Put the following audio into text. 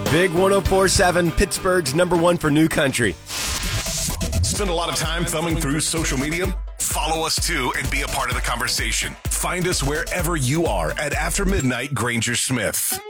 Big 104.7, Pittsburgh's number one for new country. Spend a lot of time thumbing through social media? Follow us too and be a part of the conversation. Find us wherever you are at After Midnight Granger Smith.